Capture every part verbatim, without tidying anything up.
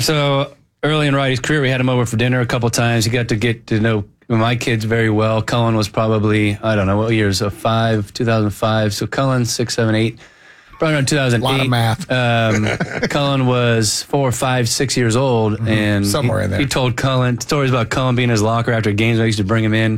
So early in Roddy's career, we had him over for dinner a couple times. He got to get to know my kids very well. Cullen was probably, I don't know, what year? So five, two thousand five. So Cullen, six, seven, eight. Probably around two thousand eight. A lot of math. Um, Cullen was four, five, six years old. Mm-hmm. And somewhere he, in there. He told Cullen stories about Cullen being in his locker after games. I used to bring him in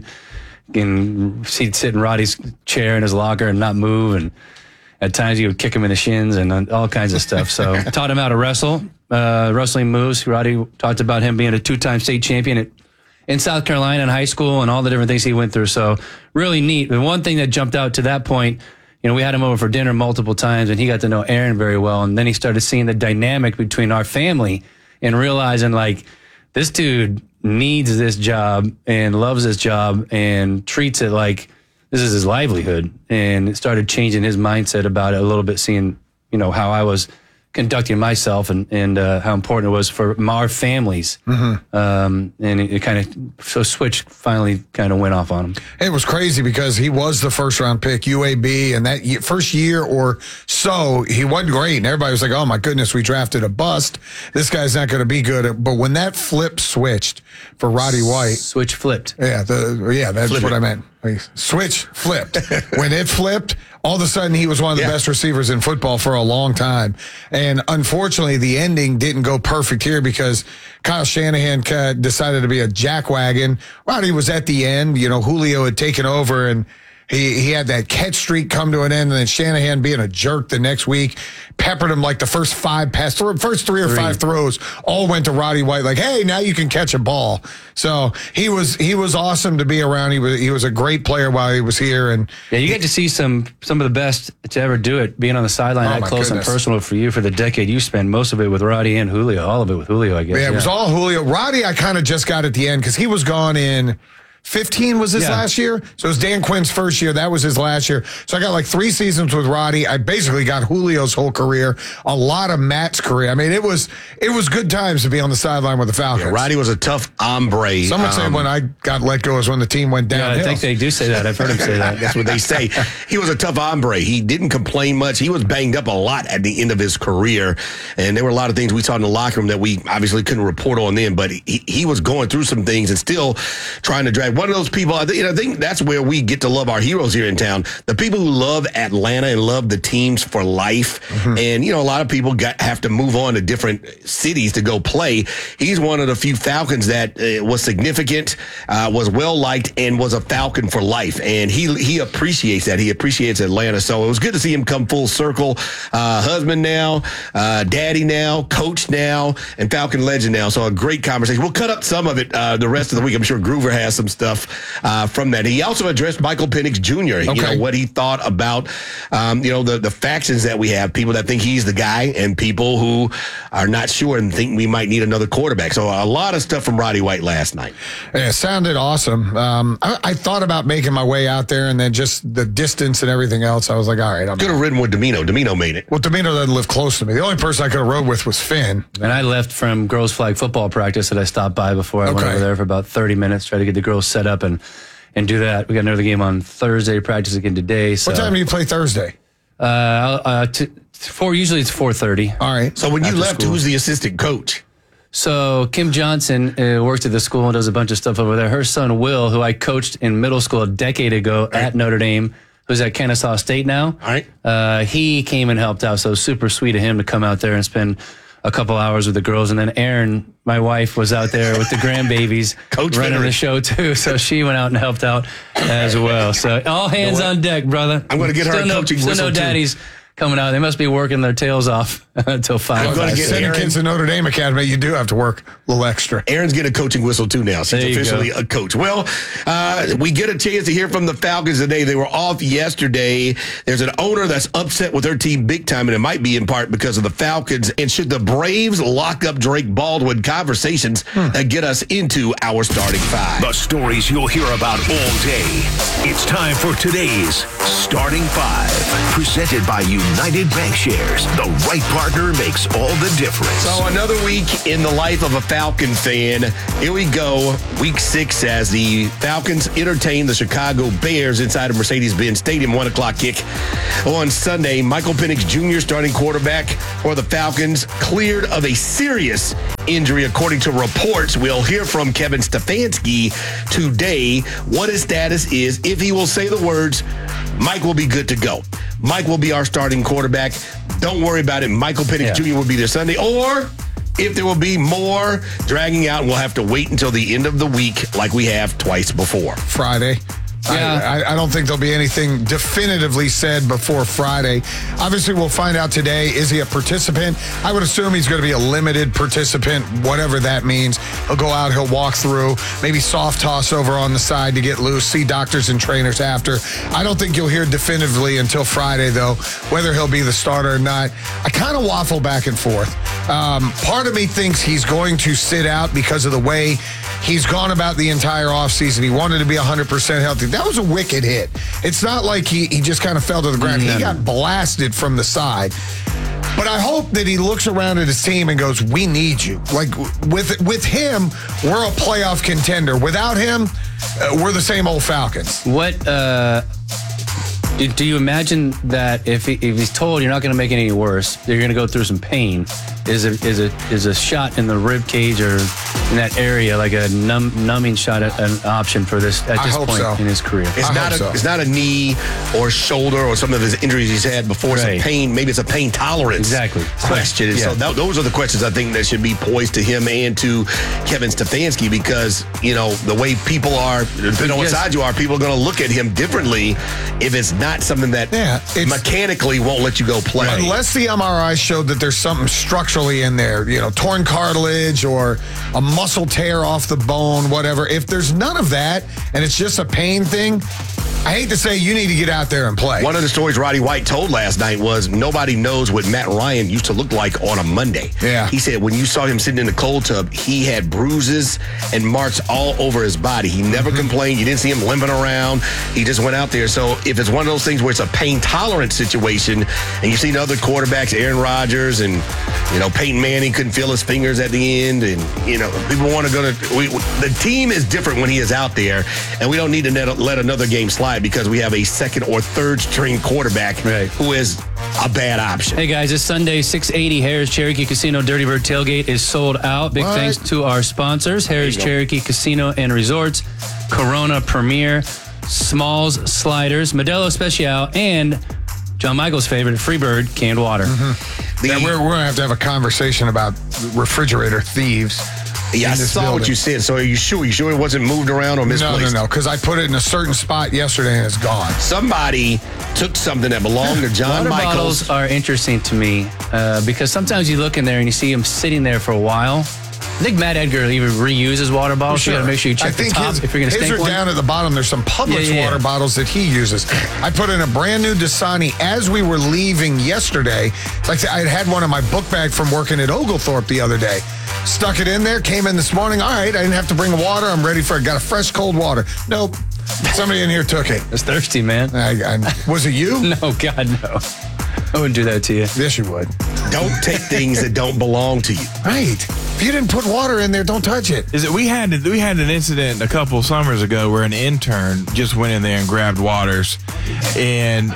and he'd sit in Roddy's chair in his locker and not move. And at times he would kick him in the shins and all kinds of stuff. So taught him how to wrestle, uh, wrestling moves. Roddy talked about him being a two-time state champion at, in South Carolina in high school and all the different things he went through. So really neat. And one thing that jumped out to that point, you know, we had him over for dinner multiple times and he got to know Aaron very well. And then he started seeing the dynamic between our family and realizing like this dude needs this job and loves this job and treats it like this is his livelihood, and it started changing his mindset about it a little bit, seeing, you know, how I was conducting myself and, and uh, how important it was for our families. Mm-hmm. Um, and it, it kind of, so switch finally kind of went off on him. It was crazy because he was the first round pick, U A B, and that year, first year or so, he wasn't great. And everybody was like, oh my goodness, we drafted a bust. This guy's not going to be good. But when that flip switched for Roddy White. Switch flipped. Yeah, the, yeah, that's Flip what it. I meant. Switch flipped. When it flipped, all of a sudden he was one of the Yeah. best receivers in football for a long time. And unfortunately, the ending didn't go perfect here because Kyle Shanahan uh, decided to be a jackwagon. Roddy was at the end. You know, Julio had taken over and he, he had that catch streak come to an end, and then Shanahan being a jerk the next week, peppered him like the first five pass, first three or Three. five throws all went to Roddy White. Like, hey, now you can catch a ball. So he was he was awesome to be around. He was he was a great player while he was here, and Yeah, you get to see some some of the best to ever do it, being on the sideline Oh, that my close goodness. and personal for you for the decade you spent. Most of it with Roddy and Julio, all of it with Julio, I guess. yeah, it was all Julio. Roddy, I kind of just got at the end because he was gone in fifteen was his Yeah. last year. So it was Dan Quinn's first year. That was his last year. So I got like three seasons with Roddy. I basically got Julio's whole career, a lot of Matt's career. I mean, it was it was good times to be on the sideline with the Falcons. Yeah, Roddy was a tough hombre. Someone said Um, when I got let go is when the team went Yeah, downhill. I think they do say that. I've heard him say that. That's what they say. He was a tough hombre. He didn't complain much. He was banged up a lot at the end of his career. And there were a lot of things we saw in the locker room that we obviously couldn't report on then, but he, he was going through some things and still trying to drag. One of those people, I think, you know, I think that's where we get to love our heroes here in town. The people who love Atlanta and love the teams for life. Mm-hmm. And, you know, a lot of people got have to move on to different cities to go play. He's one of the few Falcons that uh, was significant, uh, was well-liked, and was a Falcon for life. And he he appreciates that. He appreciates Atlanta. So it was good to see him come full circle. Uh, husband now, uh, daddy now, coach now, and Falcon legend now. So a great conversation. We'll cut up some of it uh, the rest of the week. I'm sure Groover has some stuff uh, from that. He also addressed Michael Penix Junior You Okay. know, what he thought about, um, you know, the, the factions that we have, people that think he's the guy and people who are not sure and think we might need another quarterback. So a lot of stuff from Roddy White last night. Yeah, it sounded awesome. Um, I, I thought about making my way out there, and then just the distance and everything else, I was like, all right. I'm Could have ridden with Domino. Domino made it. Well, Domino doesn't live close to me. The only person I could have rode with was Finn. And I left from girls' flag football practice that I stopped by before I went Okay. over there for about thirty minutes, try to get the girls set up and, and do that. We got another game on Thursday, practice again today. So, What time do you play Thursday? Uh, uh, t- four, usually it's four thirty. All right. So when you After left, school. who's the assistant coach? So Kim Johnson uh, works at the school and does a bunch of stuff over there. Her son, Will, who I coached in middle school a decade ago at Notre Dame, who's at Kennesaw State now. All right. Uh, he came and helped out. So it was super sweet of him to come out there and spend a couple hours with the girls. And then Erin, my wife, was out there with the grandbabies Coach running veteran. the show too. So she went out and helped out as well. So all hands You know what? on deck, brother. I'm gonna get her Still a no, coaching still whistle, no too. daddies coming out. They must be working their tails off until five. I'm gonna five, get six. Sending Aaron- kids to Notre Dame Academy, you do have to work a little extra. Aaron's getting a coaching whistle too now. She's There you officially go. a coach. Well, uh, we get a chance to hear from the Falcons today. They were off yesterday. There's an owner that's upset with their team big time, and it might be in part because of the Falcons. And should the Braves lock up Drake Baldwin? Conversations that get us into our starting five. The stories you'll hear about all day. It's time for today's Starting Five, presented by United Bankshares. The right partner makes all the difference. So another week in the life of a Falcon fan. Here we go. Week six as the Falcons entertain the Chicago Bears inside of Mercedes-Benz Stadium. One o'clock kick on Sunday. Michael Penix Junior, starting quarterback for the Falcons, cleared of a serious injury according to reports. We'll hear from Kevin Stefanski today what his status is. If he will say the words, Mike will be good to go. Mike will be our starting quarterback. Don't worry about it. Michael Penix yeah. Junior will be there Sunday. Or if there will be more dragging out, we'll have to wait until the end of the week like we have twice before. Friday. Yeah. I, I don't think there'll be anything definitively said before Friday. Obviously, we'll find out today. Is he a participant? I would assume he's going to be a limited participant, whatever that means. He'll go out, he'll walk through, maybe soft toss over on the side to get loose, see doctors and trainers after. I don't think you'll hear definitively until Friday, though, whether he'll be the starter or not. I kind of waffle back and forth. Um, part of me thinks he's going to sit out because of the way he's gone about the entire offseason. He wanted to be one hundred percent healthy. That was a wicked hit. It's not like he, he just kind of fell to the ground. He got blasted from the side. But I hope that he looks around at his team and goes, we need you. Like, with with him, we're a playoff contender. Without him, uh, we're the same old Falcons. What, uh, do, do you imagine that if, he, if he's told you're not going to make it any worse, you're going to go through some pain, is a, is, a, is a shot in the rib cage or in that area, like a numb, numbing shot, an option for this at this point so. in his career? It's I not a, so. it's not a knee or shoulder or some of his injuries he's had before. Right. It's a pain. Maybe it's a pain tolerance exactly. question. And yeah. so that, those are the questions I think that should be poised to him and to Kevin Stefanski, because, you know, the way people are, depending on what side you are, people are going to look at him differently if it's not something that yeah, mechanically won't let you go play. Unless the M R I showed that there's something structurally in there, you know, torn cartilage or a muscle tear off the bone, whatever. If there's none of that and it's just a pain thing, I hate to say you need to get out there and play. One of the stories Roddy White told last night was nobody knows what Matt Ryan used to look like on a Monday. Yeah. He said when you saw him sitting in the cold tub, he had bruises and marks all over his body. He never mm-hmm. complained. You didn't see him limping around. He just went out there. So if it's one of those things where it's a pain tolerance situation, and you've seen other quarterbacks, Aaron Rodgers and, you know, Peyton Manning couldn't feel his fingers at the end, and, you know, people want to go to we, the team is different when he is out there, and we don't need to let, let another game slide because we have a second or third string quarterback right. who is a bad option. Hey guys, this Sunday, six eighty Harris Cherokee Casino Dirty Bird Tailgate is sold out. Big what? thanks to our sponsors, Harris Cherokee Casino and Resorts, Corona Premier, Smalls Sliders, Modelo Special, and John Michael's favorite, Freebird Canned Water. Mm-hmm. The, yeah, we're, we're going to have to have a conversation about refrigerator thieves. Yeah, I saw building. what you said. So are you sure? You sure it wasn't moved around or misplaced? No, no, no, because I put it in a certain spot yesterday and it's gone. Somebody took something that belonged to John Water Michaels. Bottles are interesting to me uh, because sometimes you look in there and you see them sitting there for a while. I think Matt Edgar even reuses water bottles. Sure. You got to make sure you check I think the top his, if you're going to stink one. His are down at the bottom. There's some Publix yeah, yeah, water yeah. bottles that he uses. I put in a brand new Dasani as we were leaving yesterday. Like I had had one in my book bag from working at Oglethorpe the other day. Stuck it in there, came in this morning. All right, I didn't have to bring water. I'm ready for it. Got a fresh cold water. Nope. Somebody in here took it. It's thirsty, man. I, I, was it you? No, God, no. I wouldn't do that to you. Yes, you would. Don't take things that don't belong to you. Right. If you didn't put water in there, don't touch it. Is it? We had we had an incident a couple summers ago where an intern just went in there and grabbed waters, and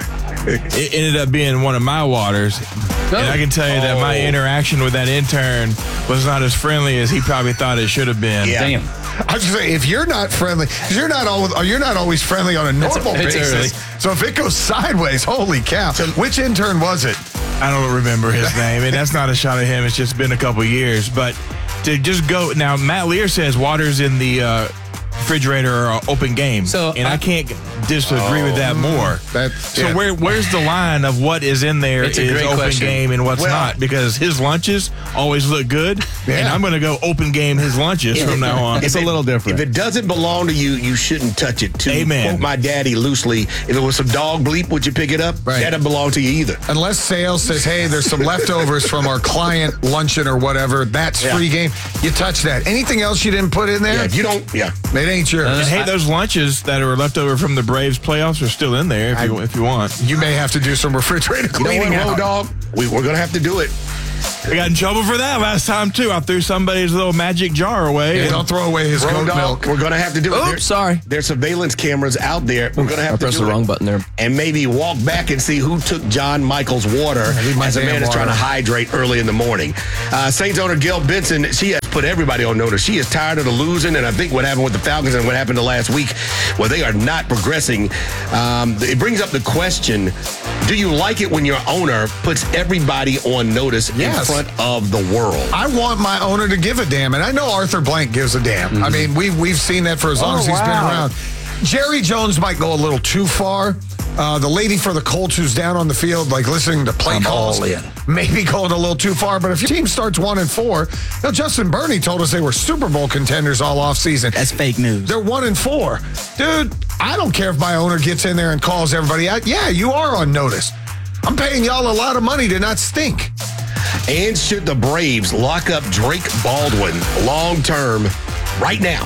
it ended up being one of my waters. Oh. And I can tell you oh. that my interaction with that intern was not as friendly as he probably thought it should have been. Yeah. Damn. I was gonna say, if you're not friendly, because you're not always you're not always friendly on a normal it's, it's basis. Early. So if it goes sideways, holy cow! So, which intern was it? I don't remember his name, and that's not a shot at him. It's just been a couple years, but to just go now, Matt Lear says water's in the uh, refrigerator or open game, so and I, I can't disagree oh, with that more. That, so yeah. where where's the line of what is in there it's is open question. game and what's well, not? Because his lunches always look good, yeah. and I'm going to go open game his lunches yeah. from now on. It's a little different. If it doesn't belong to you, you shouldn't touch it. To Amen. quote my daddy loosely, if it was some dog bleep, would you pick it up? Right. That doesn't belong to you either. Unless sales says, hey, there's some leftovers from our client luncheon or whatever, that's yeah. free game. You touch that. Anything else you didn't put in there? Yeah, if you don't, yeah. It ain't yours. And hey, those lunches that are left over from the Braves playoffs are still in there if you if you want. You may have to do some refrigerator You know cleaning. what, Road out. Dog? We, we're going to have to do it. I got in trouble for that last time, too. I threw somebody's little magic jar away. Yeah, and- don't throw away his Road goat Dog, milk. we're going to have to do it. Oops, There- sorry. There's surveillance cameras out there. We're going to have I to pressed do the it. wrong button there. And maybe walk back and see who took John Michael's water need my as a damn man is trying to water. hydrate early in the morning. Uh, Saints owner Gail Benson, she has put everybody on notice. She is tired of the losing, and I think what happened with the Falcons and what happened the last week, well, they are not progressing. Um, it brings up the question, do you like it when your owner puts everybody on notice Yes. in front of the world? I want my owner to give a damn, and I know Arthur Blank gives a damn. Mm-hmm. I mean, we've, we've seen that for as long Oh, as he's been wow. around. Jerry Jones might go a little too far. Uh, the lady for the Colts who's down on the field, like listening to play I'm calls, all in. maybe going a little too far. But if your team starts one and four, you know, Justin Burney told us they were Super Bowl contenders all off season. That's fake news. They're one and four. Dude, I don't care if my owner gets in there and calls everybody out. Yeah, you are on notice. I'm paying y'all a lot of money to not stink. And should the Braves lock up Drake Baldwin long term right now,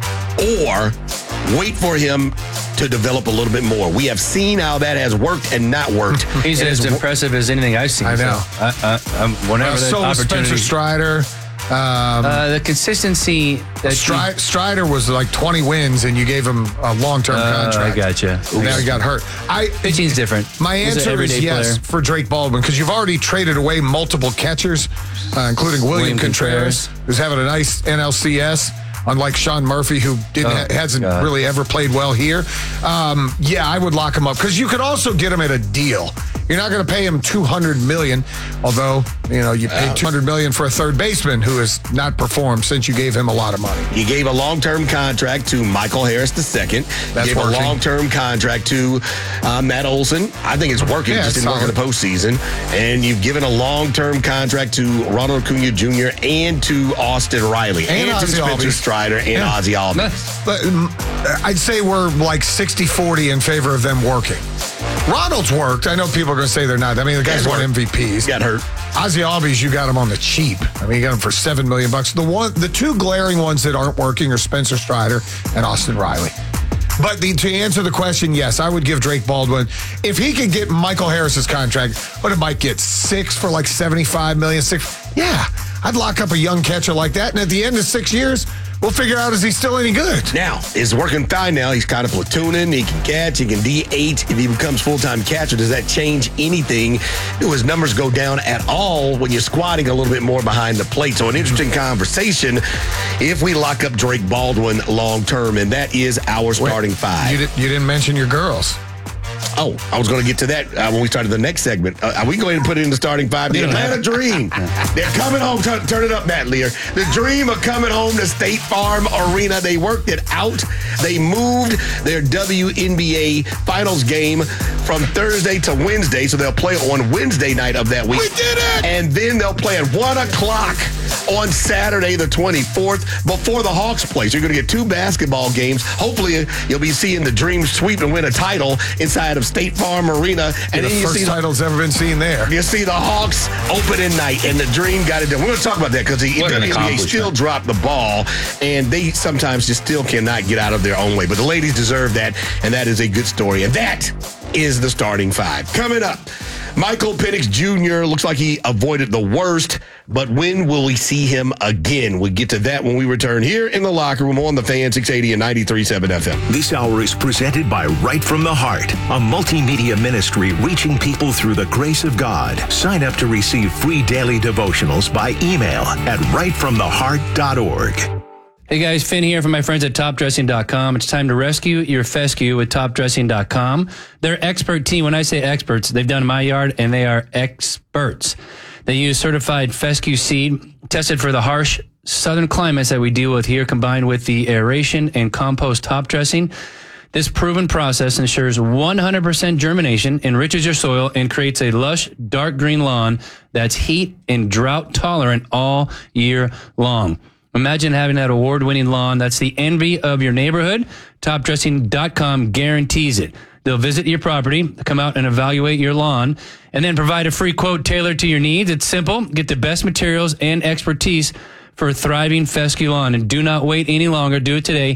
or wait for him to develop a little bit more? We have seen how that has worked and not worked. He's It as has wo- impressive as anything I've seen. I know. So, I, I, I'm, whenever Uh, that so was opportunity, Spencer Strider. Um, uh, the consistency that Stri- Strider was like twenty wins, and you gave him a long-term you, uh, I contract. gotcha. And now he got hurt. I Pitching's different. My He's an answer is everyday yes player. for Drake Baldwin, because you've already traded away multiple catchers, uh, including William, William Contreras, Contreras. who's having a nice N L C S. Unlike Sean Murphy, who didn't Oh, ha- hasn't God. really ever played well here. Um, yeah, I would lock him up, because you could also get him at a deal. You're not going to pay him two hundred million dollars, although, you know, you paid two hundred million dollars for a third baseman who has not performed since you gave him a lot of money. You gave a long-term contract to Michael Harris the second. That's you gave working. a long-term contract to uh, Matt Olson. I think it's working. Yeah, just it's didn't work in the postseason. And you've given a long-term contract to Ronald Acuna Junior and to Austin Riley And and, to Ozzie Spencer Albies. Strider and Yeah. Ozzie Albies. But, um, I'd say we're like sixty forty in favor of them working. Ronald's worked. I know people are going to say they're not. I mean, the guy's He's won worked. M V Ps. Got hurt. Ozzie Albies, you got him on the cheap. I mean, you got him for seven million bucks. The one, the two glaring ones that aren't working are Spencer Strider and Austin Riley. But the, to answer the question, yes, I would give Drake Baldwin, if he could get Michael Harris's contract, what it might get six for like seventy-five million. Six, yeah, I'd lock up a young catcher like that, and at the end of six years, we'll figure out is he still any good. Now, it's working fine now. He's kind of platooning. He can catch. He can D eight. If he becomes full-time catcher, does that change anything? Do his numbers go down at all when you're squatting a little bit more behind the plate? So an interesting conversation if we lock up Drake Baldwin long-term, and that is our starting five. You, did, you didn't mention your girls. Oh, I was going to get to that uh, when we started the next segment. Uh, we go ahead and put it in the starting five. The Atlanta Dream. They're coming home. Turn, turn it up, Matt Lear. The Dream are coming home to State Farm Arena. They worked it out. They moved their W N B A Finals game from Thursday to Wednesday, so they'll play on Wednesday night of that week. We did it! And then they'll play at one o'clock on Saturday, the twenty-fourth, before the Hawks play. So you're going to get two basketball games. Hopefully, you'll be seeing the Dream sweep and win a title inside of State Farm Arena. And the then you first see the, title's ever been seen there. you see the Hawks opening night, and the Dream got it done. We're going to talk about that because the What an W N B A accomplishment. still dropped the ball, and they sometimes just still cannot get out of their own way. But the ladies deserve that, and that is a good story. And that is the starting five. Coming up, Michael Penix Junior looks like he avoided the worst, but when will we see him again? We'll get to that when we return here in the locker room on the Fan six eighty and ninety-three point seven F M. This hour is presented by Right From the Heart, a multimedia ministry reaching people through the grace of God. Sign up to receive free daily devotionals by email at right from the heart dot org. Hey guys, Finn here from my friends at top dressing dot com. It's time to rescue your fescue with top dressing dot com. Their expert team, when I say experts, they've done my yard and they are experts. They use certified fescue seed, tested for the harsh southern climates that we deal with here, combined with the aeration and compost top dressing. This proven process ensures one hundred percent germination, enriches your soil, and creates a lush, dark green lawn that's heat and drought tolerant all year long. Imagine having that award-winning lawn. That's the envy of your neighborhood. top dressing dot com guarantees it. They'll visit your property, come out and evaluate your lawn, and then provide a free quote tailored to your needs. It's simple. Get the best materials and expertise for a thriving fescue lawn. And do not wait any longer. Do it today.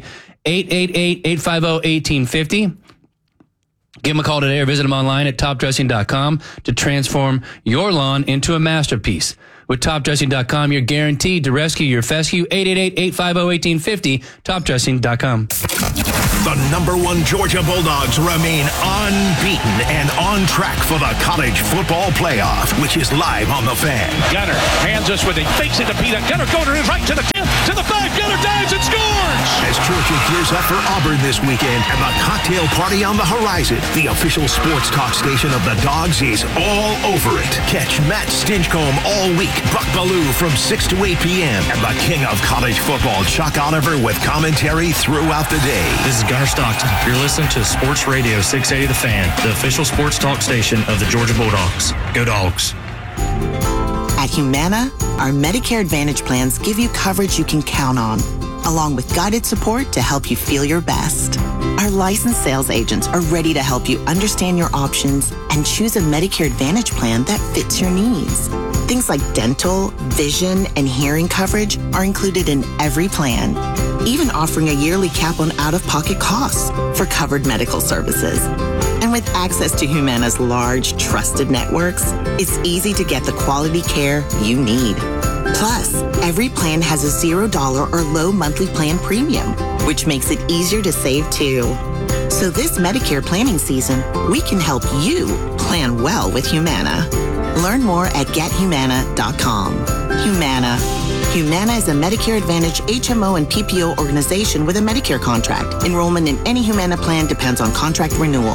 eight eight eight, eight five zero, one eight five zero. Give them a call today or visit them online at top dressing dot com to transform your lawn into a masterpiece. With top dressing dot com, you're guaranteed to rescue your fescue. eight eight eight, eight five zero, one eight five zero, top dressing dot com. The number one Georgia Bulldogs remain unbeaten and on track for the college football playoff, which is live on the Fan. Gunner hands us with it, fakes it to Peter. Gunner going to his right to the ten, to the five. Gunner dives and scores! As Georgia gears up for Auburn this weekend and the cocktail party on the horizon, the official sports talk station of the Dogs is all over it. Catch Matt Stinchcomb all week, Buck Ballou from six to eight p.m., and the king of college football, Chuck Oliver, with commentary throughout the day. This is Gunner Stockton. You're listening to Sports Radio six eighty The Fan, the official sports talk station of the Georgia Bulldogs. Go Dogs. At Humana, our Medicare Advantage plans give you coverage you can count on, along with guided support to help you feel your best. Our licensed sales agents are ready to help you understand your options and choose a Medicare Advantage plan that fits your needs. Things like dental, vision, and hearing coverage are included in every plan, even offering a yearly cap on out-of-pocket costs for covered medical services. And with access to Humana's large, trusted networks, it's easy to get the quality care you need. Plus, every plan has a zero dollar or low monthly plan premium, which makes it easier to save too. So this Medicare planning season, we can help you plan well with Humana. Learn more at get humana dot com. Humana. Humana is a Medicare Advantage H M O and P P O organization with a Medicare contract. Enrollment in any Humana plan depends on contract renewal.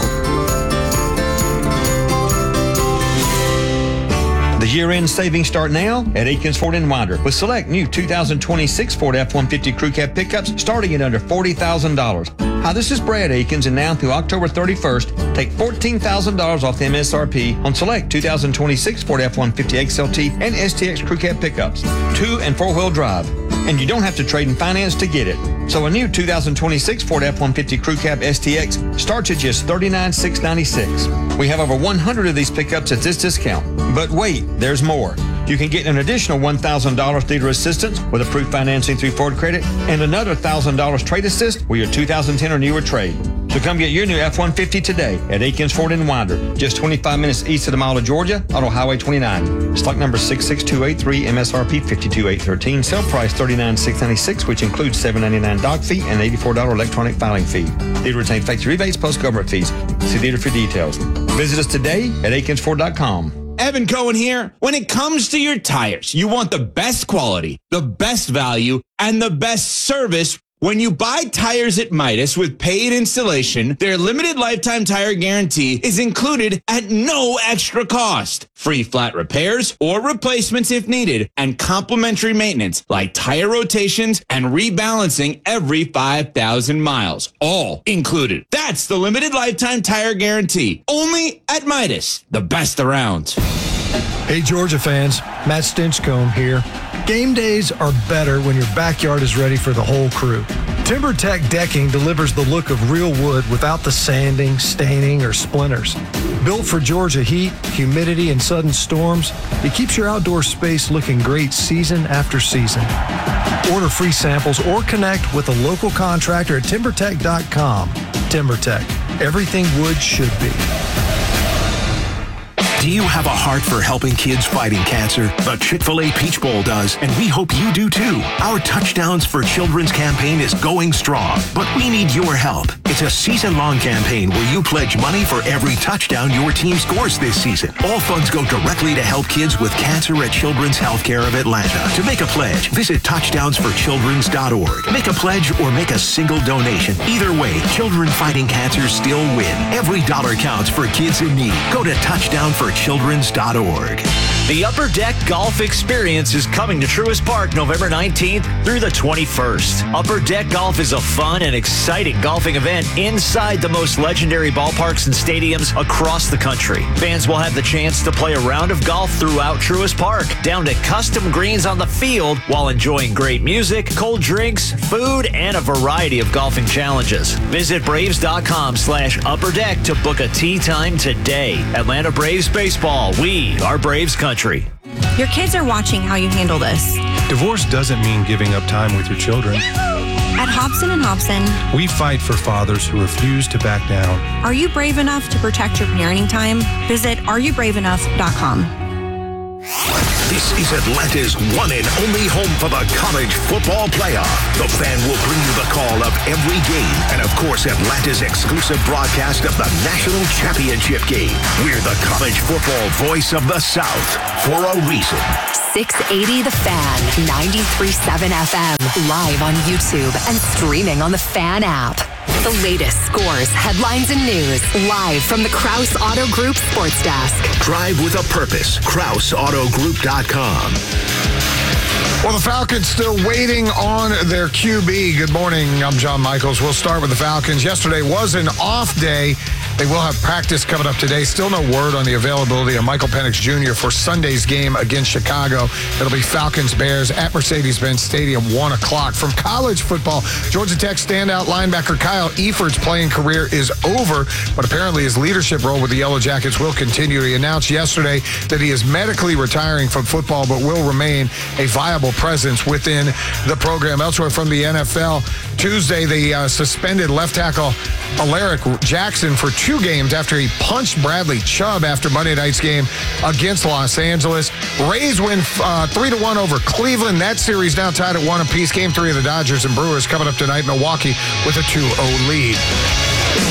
The year-end savings start now at Aikens Ford in Winder with select new two thousand twenty-six Ford F one fifty Crew Cab pickups starting at under forty thousand dollars. Hi, this is Brad Aikens, and now through October thirty-first, take fourteen thousand dollars off the M S R P on select two thousand twenty-six Ford F one fifty X L T and S T X Crew Cab pickups, two and four-wheel drive. And you don't have to trade in finance to get it. So a new two thousand twenty-six Ford F one fifty Crew Cab S T X starts at just thirty-nine thousand six hundred ninety-six dollars. We have over one hundred of these pickups at this discount. But wait, there's more. You can get an additional one thousand dollars dealer assistance with approved financing through Ford Credit and another one thousand dollars trade assist with your two thousand ten or newer trade. So come get your new F one fifty today at Aikens Ford in Winder, just twenty-five minutes east of the mall of Georgia, Auto Highway twenty-nine. Stock number six six two eight three, M S R P five two eight one three, sale price thirty-nine thousand six hundred ninety-six dollars, which includes seven hundred ninety-nine dollars dock fee and eighty-four dollars electronic filing fee. Dealer retains factory rebates plus government fees. See dealer for details. Visit us today at aikens ford dot com. Evan Cohen here. When it comes to your tires, you want the best quality, the best value, and the best service. When you buy tires at Midas with paid installation, their limited lifetime tire guarantee is included at no extra cost. Free flat repairs or replacements if needed, and complimentary maintenance like tire rotations and rebalancing every five thousand miles. All included. That's the limited lifetime tire guarantee. Only at Midas, the best around. Hey, Georgia fans, Matt Stinchcomb here. Game days are better when your backyard is ready for the whole crew. TimberTech Decking delivers the look of real wood without the sanding, staining, or splinters. Built for Georgia heat, humidity, and sudden storms, it keeps your outdoor space looking great season after season. Order free samples or connect with a local contractor at timber tech dot com. TimberTech, everything wood should be. Do you have a heart for helping kids fighting cancer? The Chick-fil-A Peach Bowl does, and we hope you do too. Our Touchdowns for Children's campaign is going strong, but we need your help. It's a season-long campaign where you pledge money for every touchdown your team scores this season. All funds go directly to help kids with cancer at Children's Healthcare of Atlanta. To make a pledge, visit touchdowns for childrens dot org. Make a pledge or make a single donation. Either way, children fighting cancer still win. Every dollar counts for kids in need. Go to touchdown for childrens dot org. The Upper Deck Golf Experience is coming to Truist Park November nineteenth through the twenty-first. Upper Deck Golf is a fun and exciting golfing event inside the most legendary ballparks and stadiums across the country. Fans will have the chance to play a round of golf throughout Truist Park, down to custom greens on the field, while enjoying great music, cold drinks, food, and a variety of golfing challenges. Visit braves.com slash upper deck to book a tee time today. Atlanta Braves Baseball. We are Braves Country. Your kids are watching how you handle this. Divorce doesn't mean giving up time with your children. At Hobson and Hobson, We fight for fathers who refuse to back down. are you brave enough to protect your parenting time? Visit are you brave enough dot com. This is Atlanta's one and only home for the college football playoff. The Fan will bring you the call of every game and, of course, Atlanta's exclusive broadcast of the national championship game. We're the college football voice of the South for a reason. six eighty The Fan, ninety-three point seven F M, live on YouTube and streaming on the Fan app. The latest scores, headlines, and news, live from the Krause Auto Group Sports Desk. Drive with a purpose. Krause Auto Group dot com. Well, the Falcons still waiting on their Q B. Good morning. I'm John Michaels. We'll start with the Falcons. Yesterday was an off day. They will have practice coming up today. Still no word on the availability of Michael Penix Junior for Sunday's game against Chicago. It'll be Falcons-Bears at Mercedes-Benz Stadium, one o'clock. From college football, Georgia Tech standout linebacker Kyle Eford's playing career is over, but apparently his leadership role with the Yellow Jackets will continue. He announced yesterday that he is medically retiring from football, but will remain a viable presence within the program. Elsewhere from the N F L, Tuesday they uh, suspended left tackle Alaric Jackson for two games after he punched Bradley Chubb after Monday night's game against Los Angeles. Rays win uh, three to one over Cleveland. That series now tied at one apiece. Game three of the Dodgers and Brewers coming up tonight. Milwaukee with a two oh lead.